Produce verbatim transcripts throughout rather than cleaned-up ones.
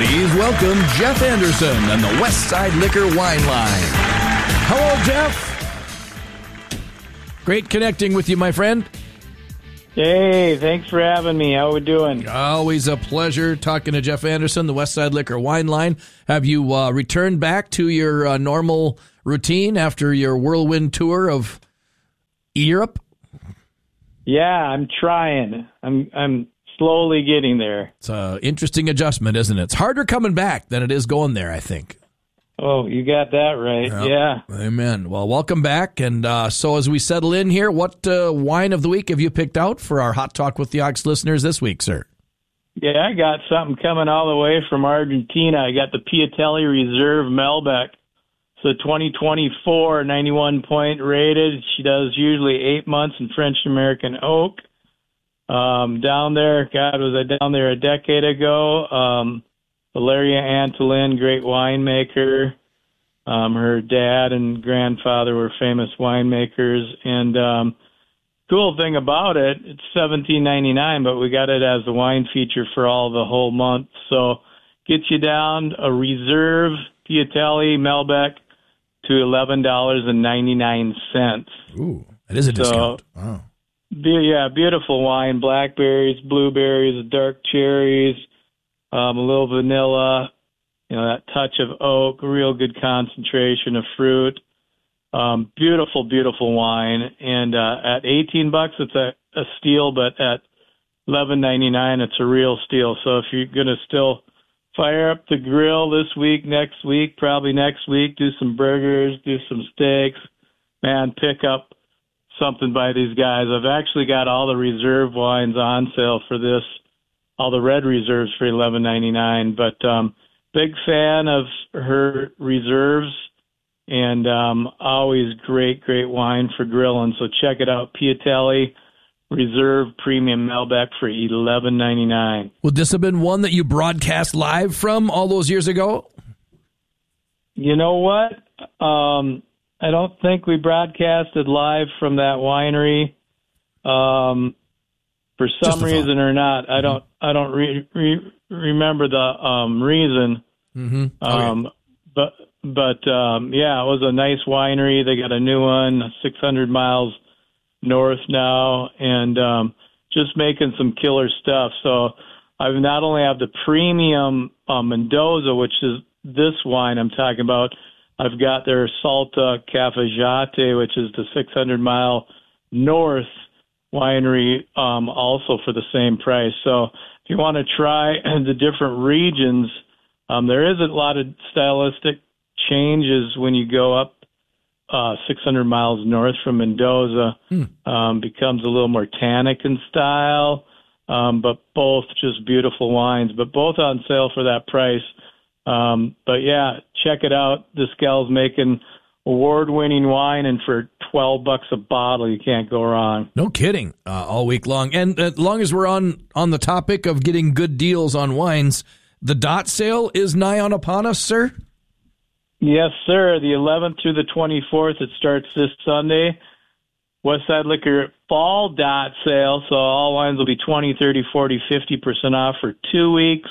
Please welcome Jeff Anderson and the West Side Liquor Wine Line. Hello, Jeff. Great connecting with you, my friend. Hey, thanks for having me. How we doing? Always a pleasure talking to Jeff Anderson, the West Side Liquor Wine Line. Have you uh, returned back to your uh, normal routine after your whirlwind tour of Europe? Yeah, I'm trying. I'm I'm slowly getting there. It's an interesting adjustment, isn't it? It's harder coming back than it is going there, I think. Oh, you got that right. Yep. Yeah. Amen. Well, welcome back. And uh, so as we settle in here, what uh, wine of the week have you picked out for our Hot Talk with the Ox listeners this week, sir? Yeah, I got something coming all the way from Argentina. I got the Piatelli Reserve Malbec. It's a twenty twenty-four ninety-one point rated. She does usually eight months in French American oak. Um, down there, God, was I down there a decade ago? Um, Valeria Antolin, great winemaker. Um, her dad and grandfather were famous winemakers. And um, cool thing about it, it's seventeen ninety-nine, but we got it as a wine feature for all the whole month. So get you down a Reserve Piatelli Malbec to eleven dollars and ninety-nine cents. Ooh, that is a discount. So, wow. Be, yeah, beautiful wine. Blackberries, blueberries, dark cherries, um, a little vanilla, you know, that touch of oak, real good concentration of fruit. Um, beautiful, beautiful wine. And uh, at eighteen bucks, it's a, a steal, but at eleven ninety-nine, it's a real steal. So if you're going to still fire up the grill this week, next week, probably next week, do some burgers, do some steaks, man, pick up something by these guys. I've actually got all the reserve wines on sale for this, all the red reserves for eleven ninety-nine. But um, big fan of her reserves, and um, always great, great wine for grilling. So check it out, Piatelli Reserve Premium Malbec for eleven ninety-nine. Would this have been one that you broadcast live from all those years ago? You know what? Um, I don't think we broadcasted live from that winery. Um, for some reason or not, I don't. I don't re- re- remember the um, reason. Mm-hmm. Okay. Um, but but um, yeah, it was a nice winery. They got a new one, six hundred miles north now, and um, just making some killer stuff. So I not only have the premium uh, Mendoza, which is this wine I'm talking about. I've got their Salta Cafajate, which is the six hundred mile north winery, um, also for the same price. So if you want to try the different regions, um, there is a lot of stylistic changes when you go up uh, six hundred miles north from Mendoza. Hmm. Um, becomes a little more tannic in style, um, but both just beautiful wines, but both on sale for that price. Um, but yeah, check it out. This gal's making award-winning wine, and for twelve bucks a bottle, you can't go wrong. No kidding. Uh, all week long, and as long as we're on on the topic of getting good deals on wines, the Dot sale is nigh on upon us, sir. Yes, sir. The eleventh through the twenty-fourth. It starts this Sunday. Westside Liquor Fall Dot sale. So all wines will be twenty, thirty, forty, fifty percent off for two weeks.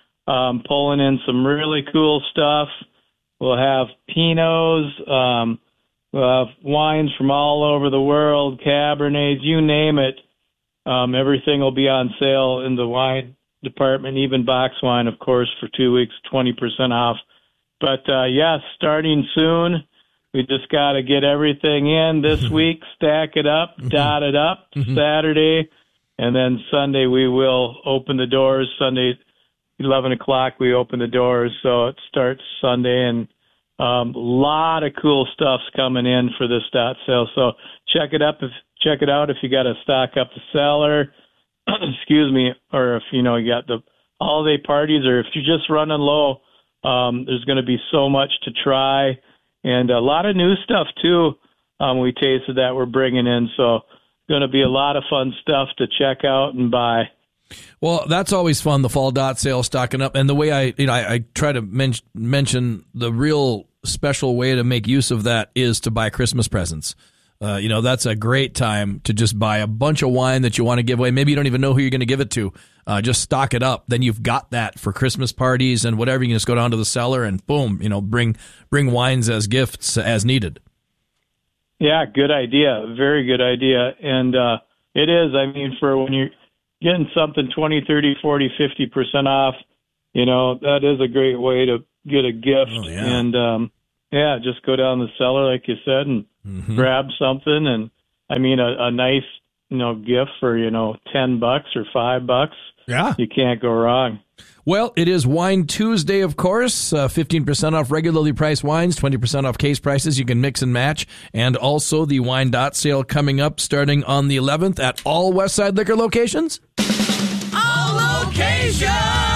Um, pulling in some really cool stuff. We'll have Pinots, um, we'll have wines from all over the world, Cabernets, you name it. Um, everything will be on sale in the wine department, even box wine, of course, for two weeks, twenty percent off. But, uh, yes, starting soon. We just got to get everything in this week, stack it up, dot it up, Saturday, and then Sunday we will open the doors. Sunday eleven o'clock we open the doors, so it starts Sunday, and a um, lot of cool stuff's coming in for this dot sale. So check it up, if check it out if you got to stock up the cellar, excuse me, or if you know you got the holiday parties, or if you're just running low. Um, there's going to be so much to try, and a lot of new stuff too. Um, we tasted that we're bringing in, so going to be a lot of fun stuff to check out and buy. Well, that's always fun, the fall dot sale, stocking up. And the way I, you know, I, I try to men- mention the real special way to make use of that is to buy Christmas presents. Uh, you know, that's a great time to just buy a bunch of wine that you want to give away. Maybe you don't even know who you're going to give it to. Uh, just stock it up. Then you've got that for Christmas parties and whatever. You can just go down to the cellar and boom, you know, bring bring wines as gifts as needed. Yeah, good idea. Very good idea. And uh, it is. I mean, for when you're getting something twenty, thirty, forty, fifty percent off, you know, that is a great way to get a gift. Oh, yeah. And, um, yeah, just go down the cellar, like you said, and mm-hmm. grab something. And, I mean, a, a nice, you know, gift for, you know, ten bucks or five bucks. Yeah. You can't go wrong. Well, it is Wine Tuesday, of course. Uh, fifteen percent off regularly priced wines, twenty percent off case prices. You can mix and match. And also the Wine Dot sale coming up starting on the eleventh at all Westside Liquor locations. All locations!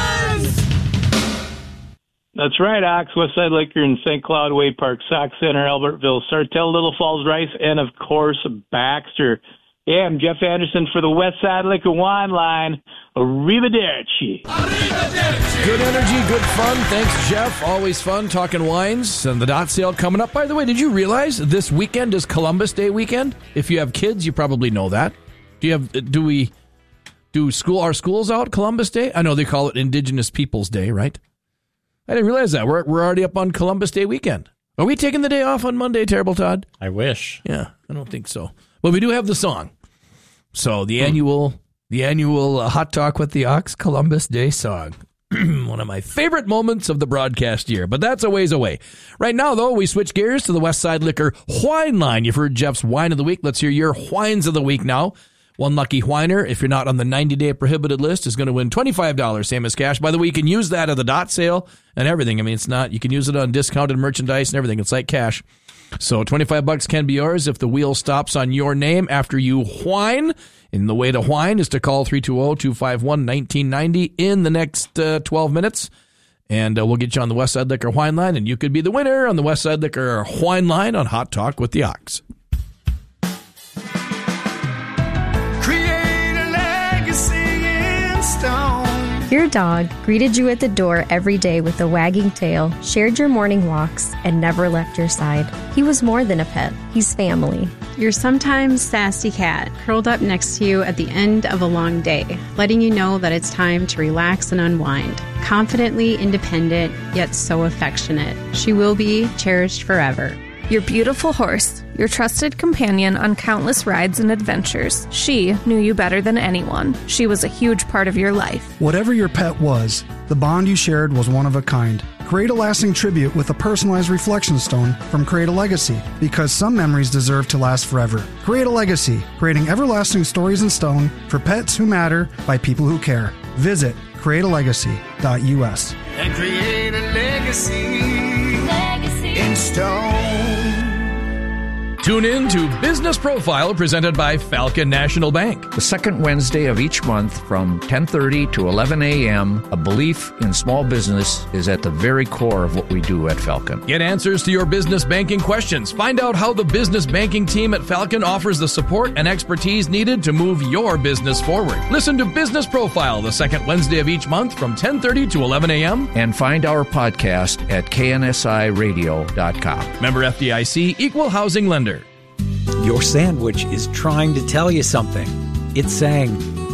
That's right, Ox, Westside Liquor in Saint Cloud, Wade Park, Sauk Center, Albertville, Sartell, Little Falls, Rice, and, of course, Baxter. Yeah, I'm Jeff Anderson for the Westside Liquor Wine Line. Arrivederci. Arrivederci. Good energy, good fun. Thanks, Jeff. Always fun talking wines. And the Dot sale coming up. By the way, did you realize this weekend is Columbus Day weekend? If you have kids, you probably know that. Do you have? Do we? Do school? Are schools out Columbus Day? I know they call it Indigenous Peoples Day, right? I didn't realize that. We're we're already up on Columbus Day weekend. Are we taking the day off on Monday, Terrible Todd? I wish. Yeah, I don't think so. But we do have the song. So the annual the annual uh, Hot Talk with the Ox Columbus Day song. One of my favorite moments of the broadcast year, but that's a ways away. Right now, though, we switch gears to the Westside Liquor Wine Line. You've heard Jeff's Wine of the Week. Let's hear your Wines of the Week now. One lucky whiner, if you're not on the ninety-day prohibited list, is going to win twenty-five dollars, same as cash. By the way, you can use that at the Dot sale and everything. I mean, it's not, you can use it on discounted merchandise and everything. It's like cash. So twenty-five bucks can be yours if the wheel stops on your name after you whine. And the way to whine is to call three two zero, two five one, one nine nine zero in the next uh, twelve minutes. And uh, we'll get you on the Westside Liquor Wine Line, and you could be the winner on the Westside Liquor Wine Line on Hot Talk with the Ox. Your dog greeted you at the door every day with a wagging tail, shared your morning walks, and never left your side. He was more than a pet. He's family. Your sometimes sassy cat curled up next to you at the end of a long day, letting you know that it's time to relax and unwind. Confidently independent, yet so affectionate. She will be cherished forever. Your beautiful horse, your trusted companion on countless rides and adventures. She knew you better than anyone. She was a huge part of your life. Whatever your pet was, the bond you shared was one of a kind. Create a lasting tribute with a personalized reflection stone from Create a Legacy, because some memories deserve to last forever. Create a Legacy, creating everlasting stories in stone for pets who matter by people who care. Visit create a legacy dot u s. And create a legacy, legacy in stone. Tune in to Business Profile presented by Falcon National Bank. The second Wednesday of each month from ten thirty to eleven a.m., a belief in small business is at the very core of what we do at Falcon. Get answers to your business banking questions. Find out how the business banking team at Falcon offers the support and expertise needed to move your business forward. Listen to Business Profile the second Wednesday of each month from ten thirty to eleven a.m. And find our podcast at k n s i radio dot com. Member F D I C, Equal Housing Lender. Your sandwich is trying to tell you something. It's saying,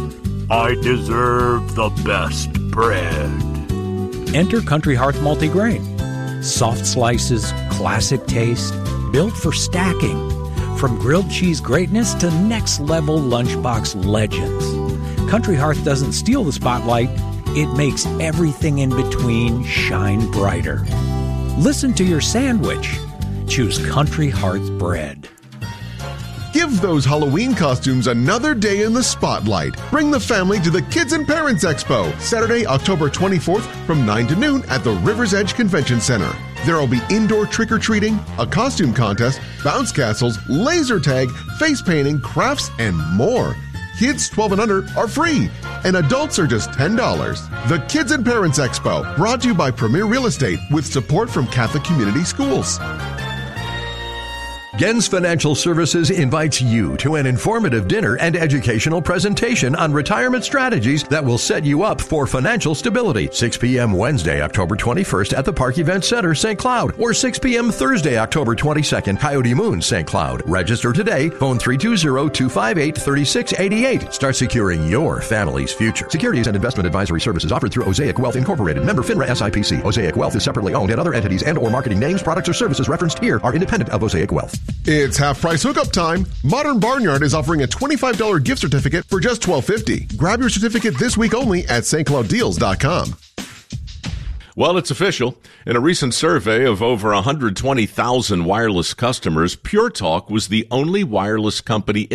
I deserve the best bread. Enter Country Hearth Multigrain. Soft slices, classic taste, built for stacking. From grilled cheese greatness to next level lunchbox legends. Country Hearth doesn't steal the spotlight, it makes everything in between shine brighter. Listen to your sandwich. Choose Country Hearth bread. Give those Halloween costumes another day in the spotlight. Bring the family to the Kids and Parents Expo, Saturday, October twenty-fourth from nine to noon at the River's Edge Convention Center. There will be indoor trick-or-treating, a costume contest, bounce castles, laser tag, face painting, crafts, and more. Kids twelve and under are free, and adults are just ten dollars. The Kids and Parents Expo, brought to you by Premier Real Estate with support from Catholic Community Schools. Gens Financial Services invites you to an informative dinner and educational presentation on retirement strategies that will set you up for financial stability. six p.m. Wednesday, October twenty-first at the Park Event Center, Saint Cloud, or six p.m. Thursday, October twenty-second, Coyote Moon, Saint Cloud. Register today. Phone three two zero, two five eight, three six eight eight. Start securing your family's future. Securities and investment advisory services offered through Osaic Wealth Incorporated. Member FINRA S I P C. Osaic Wealth is separately owned, and other entities and or marketing names, products, or services referenced here are independent of Osaic Wealth. It's half price hookup time. Modern Barnyard is offering a twenty-five dollars gift certificate for just twelve fifty. Grab your certificate this week only at St Cloud Deals dot com. Well, it's official. In a recent survey of over one hundred twenty thousand wireless customers, Pure Talk was the only wireless company in